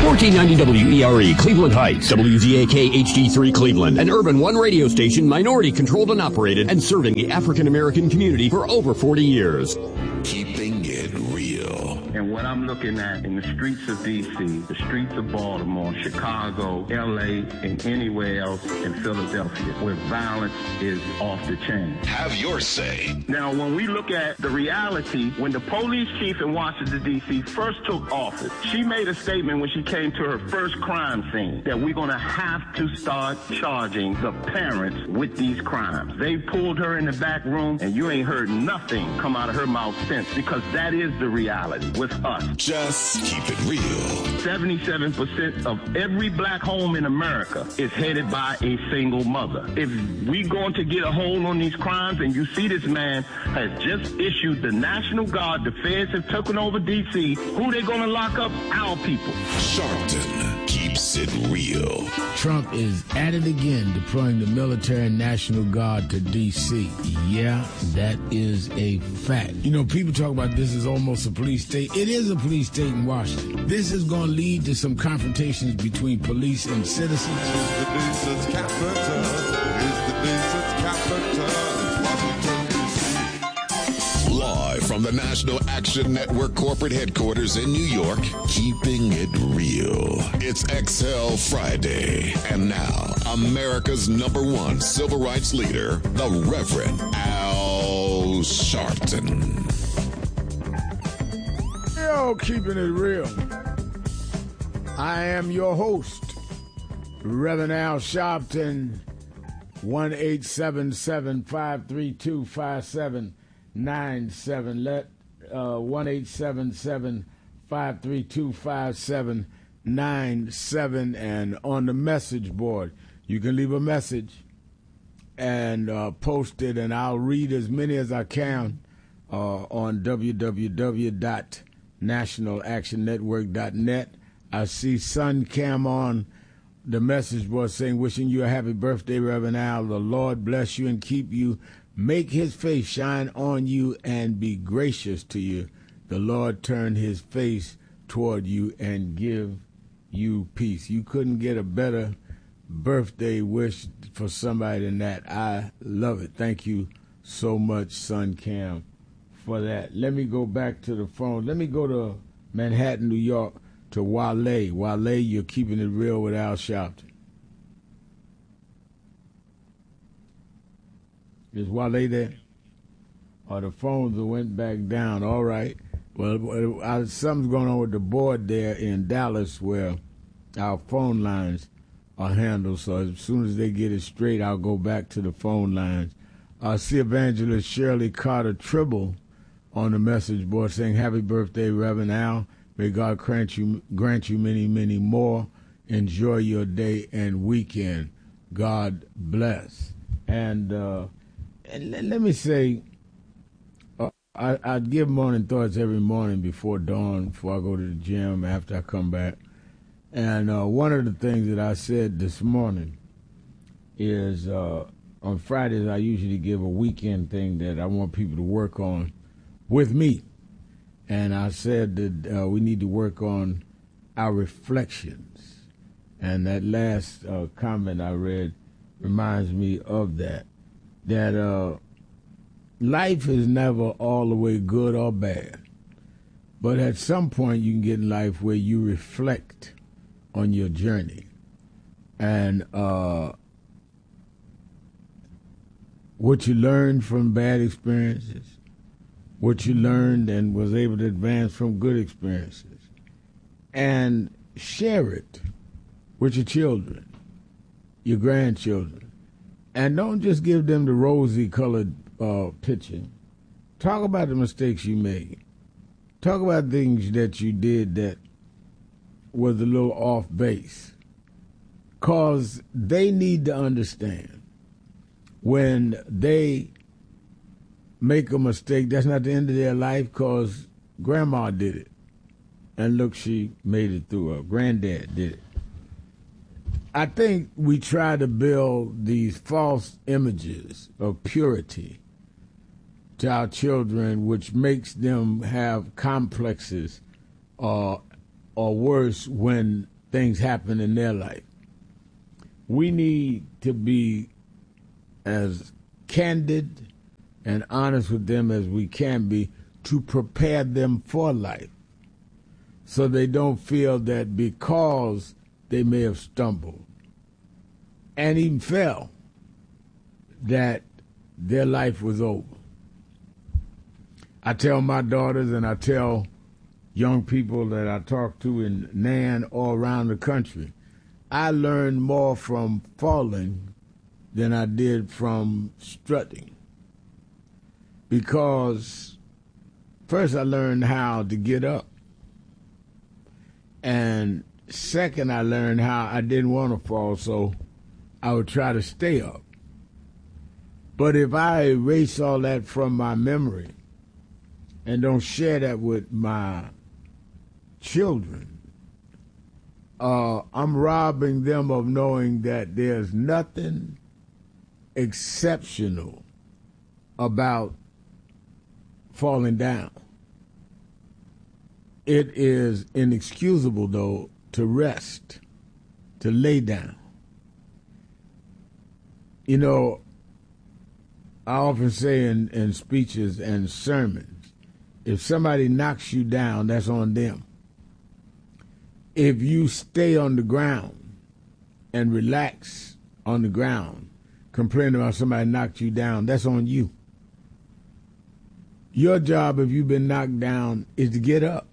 1490 WERE, Cleveland Heights, WZAK HD3 Cleveland, an Urban One radio station, minority controlled and operated, and serving the African American community for over 40 years. Keeping it real. And what I'm looking at in the streets of D.C., the streets of Baltimore, Chicago, L.A., and anywhere else in Philadelphia, where violence is off the chain. Have your say. Now, when we look at the reality, when the police chief in Washington, D.C. first took office, she made a statement when she came to her first crime scene that we're going to have to start charging the parents with these crimes. They pulled her in the back room, and you ain't heard nothing come out of her mouth since, because that is the reality with us. Just keep it real. 77% of every black home in America is headed by a single mother. If we going to get a hold on these crimes, and you see this man has just issued the National Guard, the feds have taken over D.C., who they going to lock up? Our people. Sharpton keeps it real. Trump is at it again, deploying the military and National Guard to D.C. Yeah, that is a fact. You know, people talk about this as almost a police state. It is a police state in Washington. This is going to lead to some confrontations between police and citizens. It's the nation's capital. It's the nation's capital. Washington, D.C. Live from the National Action Network corporate headquarters in New York, keeping it real. It's XL Friday. And now, America's #1 civil rights leader, the Reverend Al Sharpton. Yo, keeping it real. I am your host, Reverend Al Sharpton. 1-877-532-5797. Let 1-877-532-5797, and on the message board you can leave a message and post it, and I'll read as many as I can on www.nationalactionnetwork.net. I see Sun Cam on the message board saying, wishing you a happy birthday, Reverend Al. The Lord bless you and keep you, make his face shine on you and be gracious to you. The Lord turn his face toward you and give you peace. You couldn't get a better birthday wish for somebody than that. I love it. Thank you so much, Sun Cam, for that. Let me go back to the phone. Let me go to Manhattan, New York, to Wale. Wale, you're keeping it real with Al Sharpton. Is Wale there? Oh, the phones went back down. All right. Well, something's going on with the board there in Dallas where our phone lines are handled. So as soon as they get it straight, I'll go back to the phone lines. I see Evangelist Shirley Carter Tribble on the message board saying, happy birthday, Reverend Al. May God grant you many, many more. Enjoy your day and weekend. God bless. And let me say, I give morning thoughts every morning before dawn, before I go to the gym, after I come back. And one of the things that I said this morning is on Fridays I usually give a weekend thing that I want people to work on with me. And I said that we need to work on our reflections. And that last comment I read reminds me of that. That life is never all the way good or bad. But at some point you can get in life where you reflect on your journey. And what you learned from bad experiences, what you learned and was able to advance from good experiences, and share it with your children, your grandchildren, and don't just give them the rosy-colored picture. Talk about the mistakes you made. Talk about things that you did that was a little off base, because they need to understand when they make a mistake, that's not the end of their life, because grandma did it. And look, she made it through. Her granddad did it. I think we try to build these false images of purity to our children, which makes them have complexes or worse when things happen in their life. We need to be as candid and honest with them as we can be to prepare them for life, so they don't feel that because they may have stumbled and even fell, that their life was over. I tell my daughters and I tell young people that I talk to in NAN all around the country, I learned more from falling than I did from strutting. Because first I learned how to get up. And second, I learned how I didn't want to fall, so I would try to stay up. But if I erase all that from my memory and don't share that with my children, I'm robbing them of knowing that there's nothing exceptional about falling down. It is inexcusable, though, to rest, to lay down. You know, I often say in speeches and sermons, if somebody knocks you down, that's on them. If you stay on the ground and relax on the ground, complaining about somebody knocked you down, that's on you. Your job, if you've been knocked down, is to get up.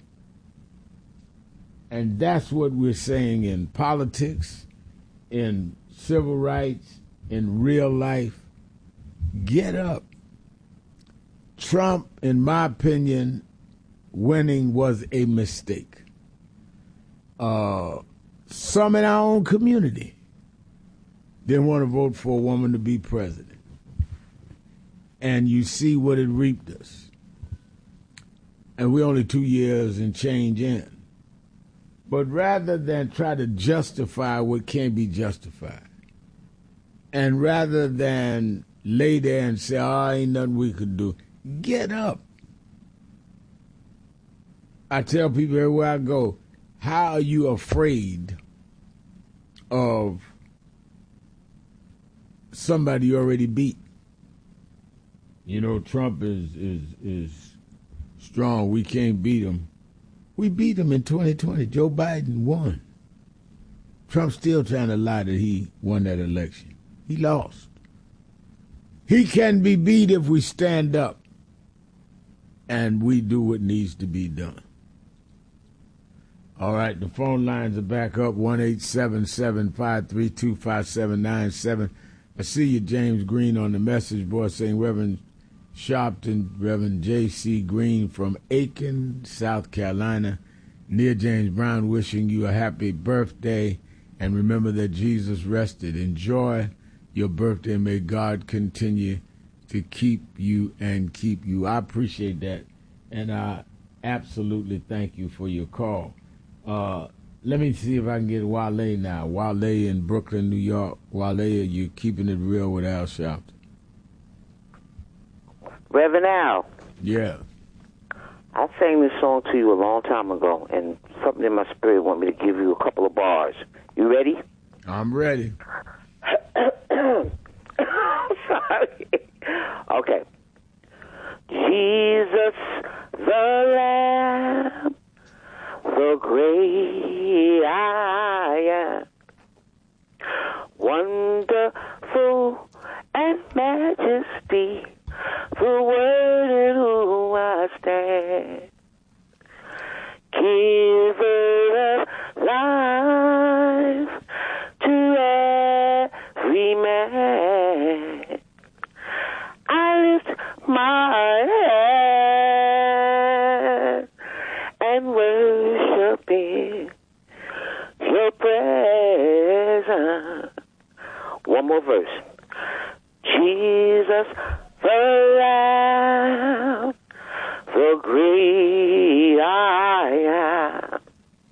And that's what we're saying in politics, in civil rights, in real life. Get up. Trump, in my opinion, winning was a mistake. Some in our own community didn't want to vote for a woman to be president. And you see what it reaped us. And we're only 2 years and change in. But rather than try to justify what can't be justified, and rather than lay there and say, oh, ain't nothing we could do, get up. I tell people everywhere I go, how are you afraid of somebody you already beat? You know, Trump is strong. We can't beat him. We beat him in 2020. Joe Biden won. Trump's still trying to lie that he won that election. He lost. He can be beat if we stand up and we do what needs to be done. All right, the phone lines are back up, 1-877-532-5797. I see you, James Green, on the message board saying Reverend Sharpton, Reverend J.C. Green from Aiken, South Carolina. Near James Brown wishing you a happy birthday. And remember that Jesus rested. Enjoy your birthday. May God continue to keep you and keep you. I appreciate that. And I absolutely thank you for your call. Let me see if I can get Wale now. Wale in Brooklyn, New York. Wale, are you keeping it real with Al Sharpton? Reverend Al. Yeah. I sang this song to you a long time ago, and something in my spirit want me to give you a couple of bars. You ready? I'm ready. Sorry. Okay. Jesus, the Lamb, the great I am, wonderful and majesty, the word in whom I stand, giver of life to every man. I lift my hand and worship in your presence. One more verse. Jesus, the Lamb, the great I am,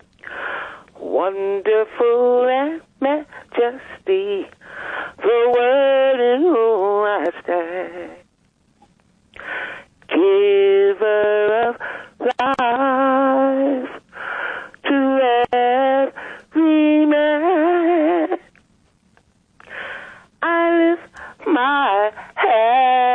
wonderful and majesty, the word in whom I stand, giver of life to every my